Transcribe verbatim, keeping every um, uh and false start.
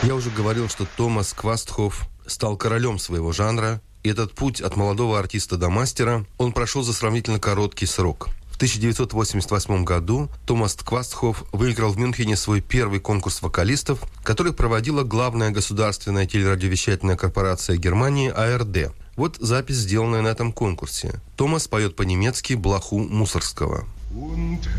Я уже говорил, что Томас Квастхоф стал королем своего жанра, и этот путь от молодого артиста до мастера он прошел за сравнительно короткий срок. В тысяча девятьсот восемьдесят восьмом году Томас Квастхоф выиграл в Мюнхене свой первый конкурс вокалистов, который проводила главная государственная телерадиовещательная корпорация Германии А Р Д. Вот запись, сделанная на этом конкурсе. Томас поет по-немецки блоху Мусоргского.